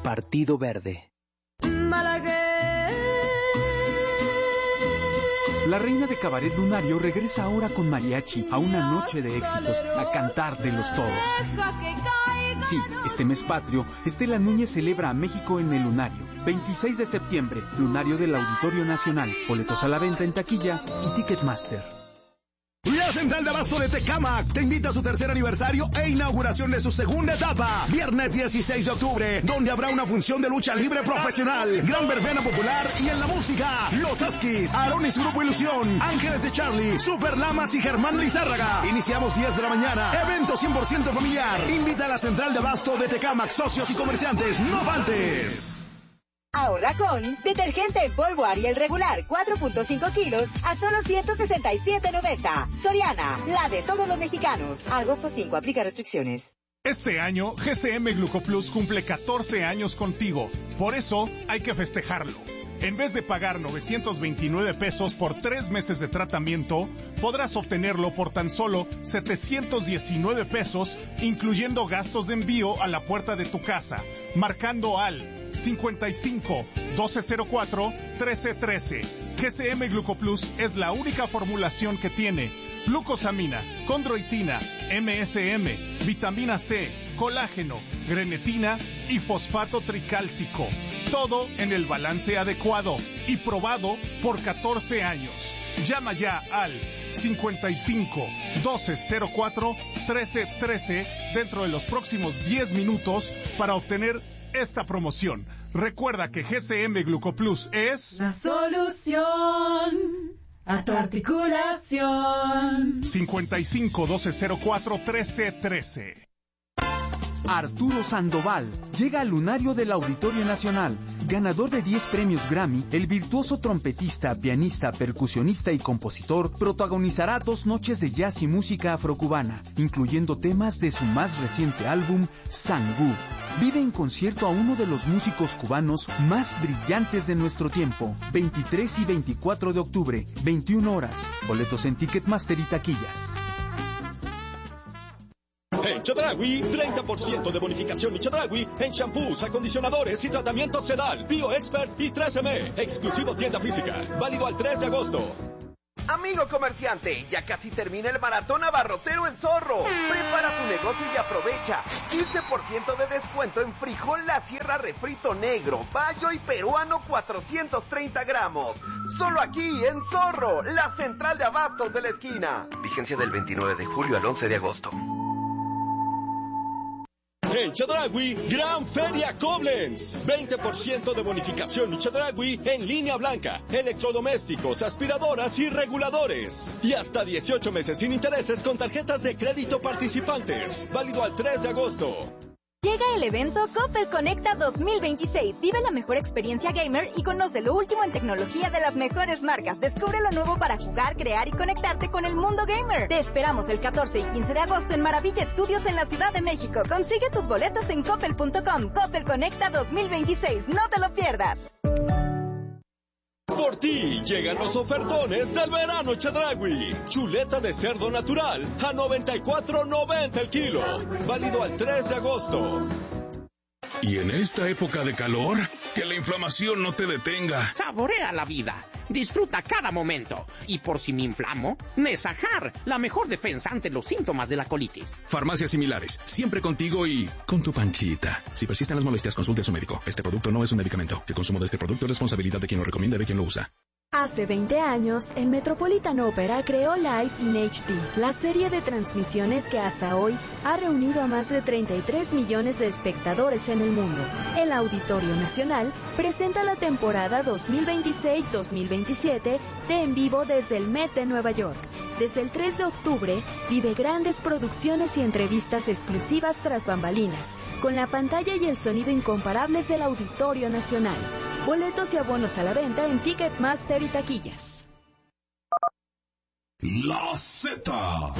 Partido Verde. La reina de Cabaret Lunario regresa ahora con mariachi a una noche de éxitos, a cantártelos todos. Sí, este mes patrio, Estela Núñez celebra a México en el Lunario. 26 de septiembre, Lunario del Auditorio Nacional. Boletos a la venta en taquilla y Ticketmaster. La Central de Abasto de Tecámac te invita a su tercer aniversario e inauguración de su segunda etapa. Viernes 16 de octubre, donde habrá una función de lucha libre profesional, gran verbena popular y en la música, Los Askis, Aarón y su grupo Ilusión, Ángeles de Charlie, Super Lamas y Germán Lizárraga. Iniciamos 10 de la mañana. Evento 100% familiar. Invita a la Central de Abasto de Tecámac, socios y comerciantes, no faltes. Ahorra con detergente en polvo Ariel regular 4.5 kilos a solo $167.90. Soriana, la de todos los mexicanos. Agosto 5, aplica restricciones. Este año, GCM Glucoplus cumple 14 años contigo. Por eso, hay que festejarlo. En vez de pagar 929 pesos por 3 meses de tratamiento, podrás obtenerlo por tan solo 719 pesos, incluyendo gastos de envío a la puerta de tu casa, marcando al 55 1204 1313. GCM Glucoplus es la única formulación que tiene glucosamina, condroitina, MSM, vitamina C, colágeno, grenetina y fosfato tricálcico. Todo en el balance adecuado y probado por 14 años. Llama ya al 55 1204 1313 dentro de los próximos 10 minutos para obtener esta promoción. Recuerda que GCM Glucoplus es la solución a tu articulación. 55 1204 1313. Arturo Sandoval llega al Lunario del Auditorio Nacional. Ganador de 10 premios Grammy, el virtuoso trompetista, pianista, percusionista y compositor protagonizará 2 noches de jazz y música afrocubana, incluyendo temas de su más reciente álbum, Sangú. Vive en concierto a uno de los músicos cubanos más brillantes de nuestro tiempo. 23 y 24 de octubre, 21 horas. Boletos en Ticketmaster y taquillas. En Chedraui, 30% de bonificación y Chedraui en shampoos, acondicionadores y tratamientos Sedal, BioExpert y 3M. Exclusivo tienda física. Válido al 3 de agosto. Amigo comerciante, ya casi termina el maratón abarrotero en Zorro. Prepara tu negocio y aprovecha. 15% de descuento en frijol La Sierra refrito negro, bayo y peruano 430 gramos. Solo aquí en Zorro, la central de abastos de la esquina. Vigencia del 29 de julio al 11 de agosto. En Chedraui, Gran Feria Koblenz. 20% de bonificación y Chedraui en línea blanca, electrodomésticos, aspiradoras y reguladores. Y hasta 18 meses sin intereses con tarjetas de crédito participantes. Válido al 3 de agosto. Llega el evento Coppel Conecta 2026. Vive la mejor experiencia gamer y conoce lo último en tecnología de las mejores marcas. Descubre lo nuevo para jugar, crear y conectarte con el mundo gamer. Te esperamos el 14 y 15 de agosto en Maravilla Estudios en la Ciudad de México. Consigue tus boletos en coppel.com. Coppel Conecta 2026. No te lo pierdas. Por ti llegan los ofertones del verano Chedraui. Chuleta de cerdo natural a $94.90 el kilo. Válido al 3 de agosto. Y en esta época de calor, que la inflamación no te detenga. Saborea la vida, disfruta cada momento. Y por si me inflamo, Nesajar, la mejor defensa ante los síntomas de la colitis. Farmacias similares, siempre contigo y con tu Panchita. Si persisten las molestias, consulte a su médico. Este producto no es un medicamento. El consumo de este producto es responsabilidad de quien lo recomienda y de quien lo usa. Hace 20 años, el Metropolitan Opera creó Live in HD, la serie de transmisiones que hasta hoy ha reunido a más de 33 millones de espectadores en el mundo. El Auditorio Nacional presenta la temporada 2026-2027 de En Vivo desde el Met de Nueva York. Desde el 3 de octubre, vive grandes producciones y entrevistas exclusivas tras bambalinas, con la pantalla y el sonido incomparables del Auditorio Nacional. Boletos y abonos a la venta en Ticketmaster y taquillas. La Z.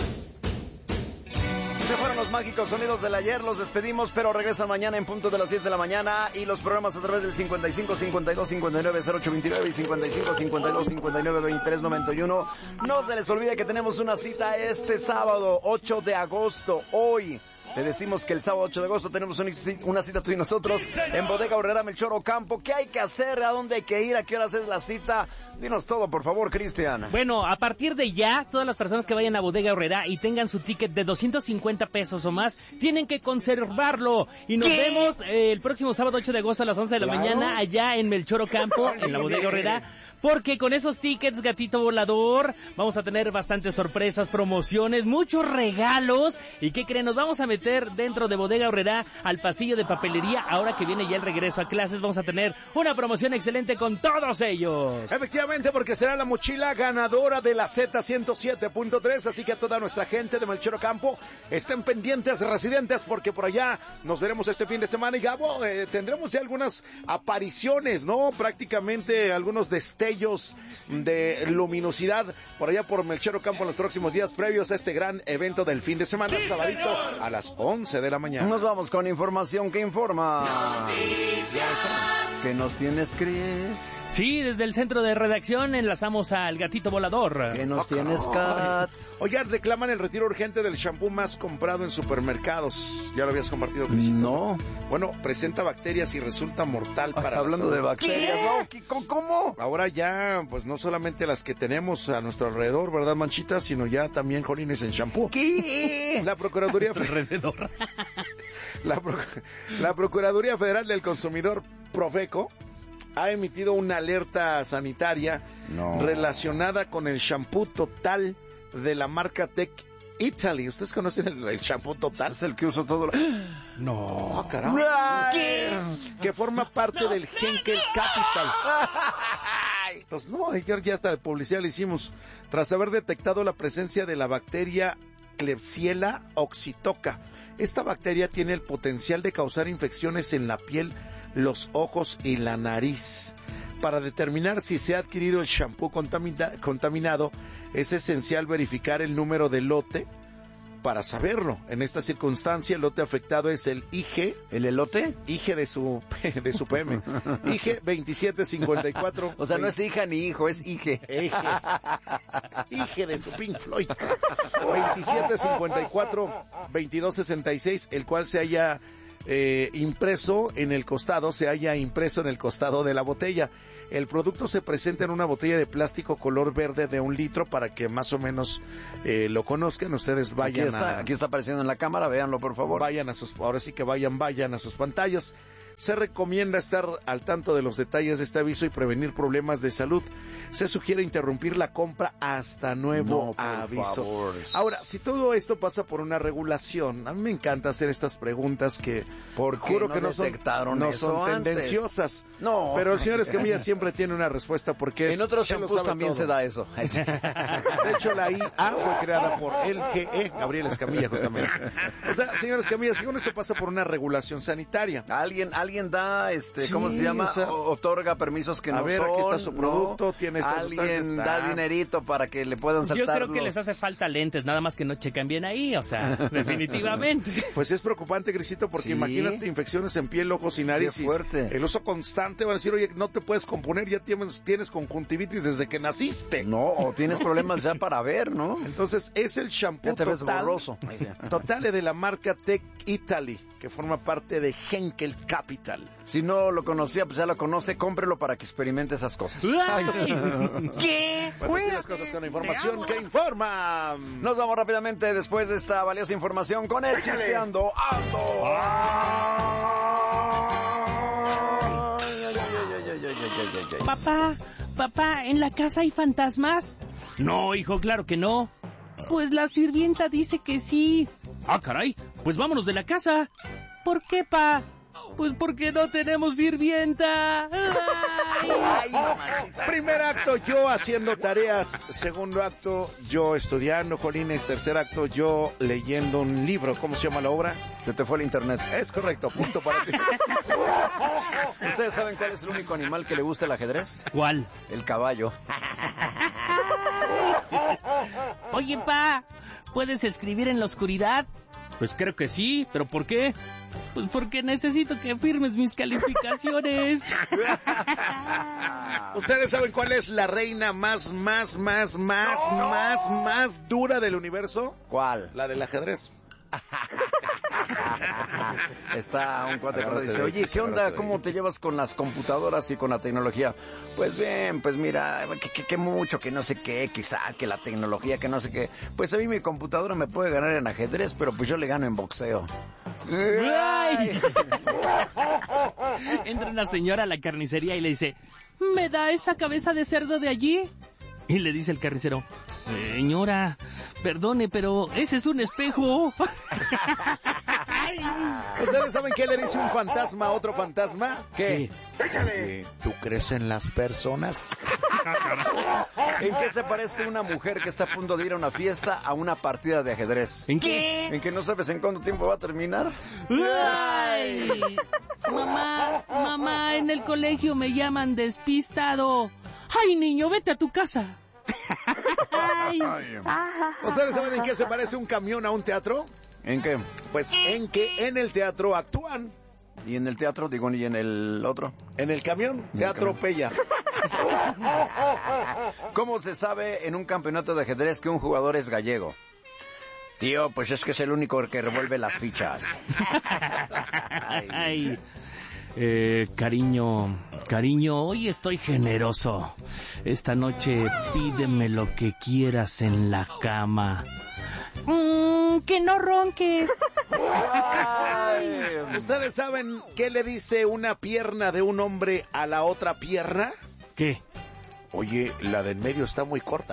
Se fueron los mágicos sonidos del ayer, los despedimos, pero regresan mañana en punto de las 10 de la mañana y los programas a través del 55 52 59 08 29 y 55 52 59 23 91. No se les olvide que tenemos una cita este sábado 8 de agosto, hoy. Le decimos que el sábado 8 de agosto tenemos una cita tú y nosotros en Bodega Aurrerá Melchor Ocampo. ¿Qué hay que hacer? ¿A dónde hay que ir? ¿A qué horas es la cita? Dinos todo, por favor, Cristian. Bueno, a partir de ya, todas las personas que vayan a Bodega Aurrerá y tengan su ticket de 250 pesos o más, tienen que conservarlo. Y nos vemos el próximo sábado 8 de agosto a las 11 de la mañana allá en Melchor Ocampo, en la Bodega Aurrerá. Porque con esos tickets, gatito volador, vamos a tener bastantes sorpresas, promociones, muchos regalos. ¿Y qué creen? Nos vamos a meter dentro de Bodega Aurrerá al pasillo de papelería. Ahora que viene ya el regreso a clases, vamos a tener una promoción excelente con todos ellos. Efectivamente, porque será la mochila ganadora de la Z107.3. Así que a toda nuestra gente de Melchor Ocampo, estén pendientes, residentes, porque por allá nos veremos este fin de semana. Y Gabo, tendremos ya algunas apariciones, ¿no? Prácticamente algunos destellos de luminosidad por allá por Melchor Ocampo en los próximos días previos a este gran evento del fin de semana, sabadito a las 11 de la mañana. Nos vamos con información que informa. ¿Qué nos tienes, Chris? Sí, desde el centro de redacción enlazamos al gatito volador. ¿Qué nos tienes, Kat? Oigan, reclaman el retiro urgente del shampoo más comprado en supermercados. ¿Ya lo habías compartido, Crisito? No. Bueno, presenta bacterias y resulta mortal para hablando de bacterias, ¿no? ¿Cómo? Ahora ya, pues no solamente las que tenemos a nuestro alrededor, ¿verdad, Manchita? Sino ya también, jolines, en shampoo. ¿Qué? La Procuraduría alrededor. La Procuraduría Federal del Consumidor, Profeco, ha emitido una alerta sanitaria relacionada con el shampoo Total de la marca Tech Italy. ¿Ustedes conocen el shampoo Total? Es el que uso todo. No, caramba. Que forma parte del Henkel Capital. Pues no, ya hasta la publicidad le hicimos. Tras haber detectado la presencia de la bacteria Klebsiella oxytoca. Esta bacteria tiene el potencial de causar infecciones en la piel, los ojos y la nariz. Para determinar si se ha adquirido el shampoo contaminado, es esencial verificar el número de lote para saberlo. En esta circunstancia, el lote afectado es el IG. ¿El elote? IG de su PM. IG 2754. O sea, no es hija ni hijo, es IG. IG de su Pink Floyd. 2754-2266, el cual se haya impreso en el costado de la botella. El producto se presenta en una botella de plástico color verde de 1 litro para que más o menos lo conozcan. Ustedes vayan aquí está apareciendo en la cámara, véanlo por favor. Vayan a sus pantallas. Se recomienda estar al tanto de los detalles de este aviso y prevenir problemas de salud. Se sugiere interrumpir la compra hasta nuevo aviso. Favor. Ahora, si todo esto pasa por una regulación, a mí me encanta hacer estas preguntas que juro que no son tendenciosas. No. Pero el señor Escamilla siempre tiene una respuesta porque en otros shampoos también se da eso. De hecho, la IA fue creada por LGE, Gabriel Escamilla, justamente. O sea, señor Escamilla, si esto pasa por una regulación sanitaria. Alguien da, ¿cómo se llama? Otorga permisos que no son. A ver, aquí está su producto, tiene estas Alguien da dinerito para que le puedan saltar. Yo creo que les hace falta lentes, nada más que no checan bien ahí, o sea, definitivamente. Pues es preocupante, Grisito, porque imagínate infecciones en piel, ojos y nariz. Qué fuerte. El uso constante, van a decir, oye, no te puedes componer, ya tienes conjuntivitis desde que naciste. No, o tienes problemas ya para ver, ¿no? Entonces, es el shampoo Total de la marca Tech Italy, que forma parte de Henkel Capital. Si no lo conocía, pues ya lo conoce, cómprelo para que experimente esas cosas. ¿Qué? Bueno, las cosas con la información que informa. Nos vamos rápidamente después de esta valiosa información con el Chisteando Alto. Papá, ¿en la casa hay fantasmas? No, hijo, claro que no. Pues la sirvienta dice que sí. Ah, caray, pues vámonos de la casa. ¿Por qué, pa? Pues porque no tenemos sirvienta. Ay, primer acto, yo haciendo tareas. Segundo acto, yo estudiando, jolines. Tercer acto, yo leyendo un libro. ¿Cómo se llama la obra? Se te fue el internet. Es correcto, punto para ti. ¿Ustedes saben cuál es el único animal que le gusta el ajedrez? ¿Cuál? El caballo. Oye, pa, ¿puedes escribir en la oscuridad? Pues creo que sí, ¿pero por qué? Pues porque necesito que firmes mis calificaciones. ¿Ustedes saben cuál es la reina más dura del universo? ¿Cuál? La del ajedrez. Está un cuate que dice, oye, ¿qué onda? ¿Cómo te llevas con las computadoras y con la tecnología? Pues bien, pues mira, que mucho, que no sé qué, quizá, que la tecnología, que no sé qué. Pues a mí mi computadora me puede ganar en ajedrez, pero pues yo le gano en boxeo. ¡Ay! Entra una señora a la carnicería y le dice, ¿me da esa cabeza de cerdo de allí? Y le dice el carnicero, señora, perdone, pero ese es un espejo. ¿Ustedes saben qué le dice un fantasma a otro fantasma? ¿Qué? Échale. ¿Tú crees en las personas? ¿En qué se parece una mujer que está a punto de ir a una fiesta a una partida de ajedrez? ¿En qué? ¿En que no sabes en cuánto tiempo va a terminar? ¡Ay! Mamá, en el colegio me llaman despistado. ¡Ay, niño, vete a tu casa! Ay. ¿Ustedes saben en qué se parece un camión a un teatro? ¿En qué? Pues en que en el teatro actúan. ¿Y en el teatro? Digo, ¿y en el otro? En el camión, Teatro Pella. ¿Cómo se sabe en un campeonato de ajedrez que un jugador es gallego? Tío, pues es que es el único que revuelve las fichas. Ay. Cariño, hoy estoy generoso. Esta noche pídeme lo que quieras en la cama. Que no ronques. Ay. ¿Ustedes saben qué le dice una pierna de un hombre a la otra pierna? ¿Qué? Oye, la de en medio está muy corta.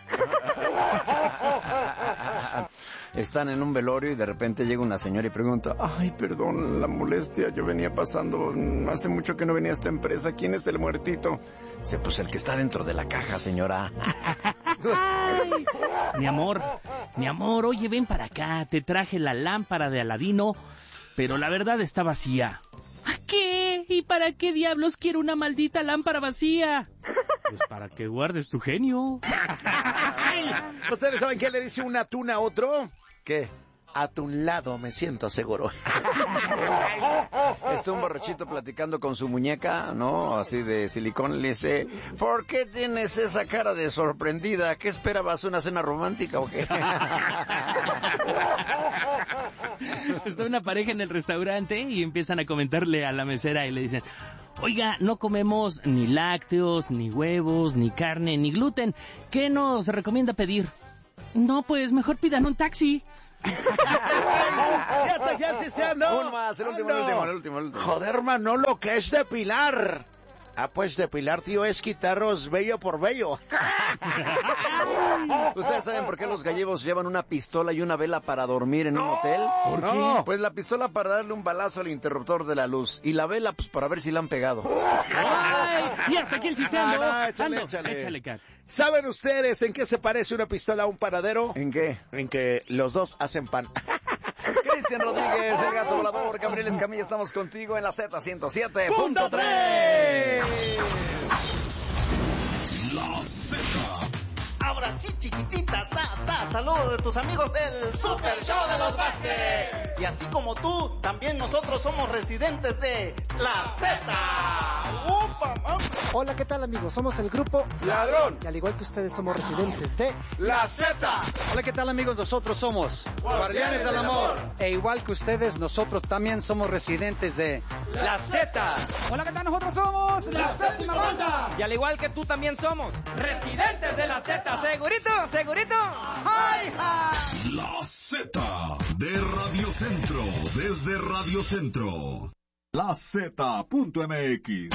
Están en un velorio y de repente llega una señora y pregunta, ay, perdón la molestia, yo venía pasando, hace mucho que no venía a esta empresa, ¿quién es el muertito? Dice, pues el que está dentro de la caja, señora. Ay, mi amor, oye, ven para acá, te traje la lámpara de Aladino, pero la verdad está vacía. ¿Qué? ¿Y para qué diablos quiero una maldita lámpara vacía? Pues para que guardes tu genio. ¿Ustedes saben qué le dice un atún a otro? ¿Qué? A tu lado me siento seguro. Está un borrachito platicando con su muñeca, ¿no? Así de silicón. Le dice, ¿por qué tienes esa cara de sorprendida? ¿Qué esperabas? ¿Una cena romántica o qué? Está una pareja en el restaurante y empiezan a comentarle a la mesera y le dicen, oiga, no comemos ni lácteos, ni huevos, ni carne, ni gluten. ¿Qué nos recomienda pedir? No, pues mejor pidan un taxi. No. Un más, el último. Joder, Manolo, ¿qué es depilar? Ah, pues depilar, tío, es quitaros vello por vello. ¿Ustedes saben por qué los gallegos llevan una pistola y una vela para dormir en un hotel? ¿Por qué? Pues la pistola para darle un balazo al interruptor de la luz y la vela pues para ver si la han pegado. ¡Ay! Y hasta aquí el sistema. Échale, Car. ¿Saben ustedes en qué se parece una pistola a un panadero? ¿En qué? En que los dos hacen pan. Cristian Rodríguez, el gato volador, Gabriel Escamilla, estamos contigo en la Z107.3. La Z. Ahora sí, chiquititas, saludos de tus amigos del Super Show de los Vázquez. Y así como tú, también nosotros somos residentes de La Z. ¡Upa, mamá! Hola, ¿qué tal, amigos? Somos el grupo Ladrón. Y al igual que ustedes somos residentes de La Z. Hola, ¿qué tal, amigos? Nosotros somos Guardianes del Amor. E igual que ustedes, nosotros también somos residentes de La Z. Hola, ¿qué tal? Nosotros somos La Séptima Banda. Y al igual que tú también somos residentes de la Z. ¿Segurito? ¡Ay, ja! La Z de Radio Centro, desde Radio Centro. La Z.mx.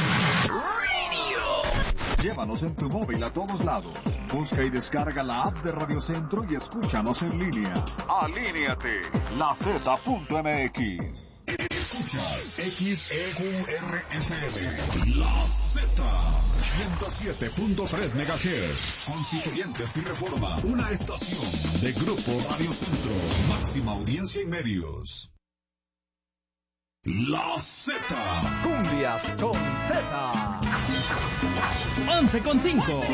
Llévanos en tu móvil a todos lados. Busca y descarga la app de Radio Centro y escúchanos en línea. Alíneate. La Z.mx. Escuchas XEQRFM. La Z. 107.3 MHz. Constituyentes y Reforma. Una estación de Grupo Radio Centro. Máxima audiencia y medios. La Z. Cumbias con Z. 11:05.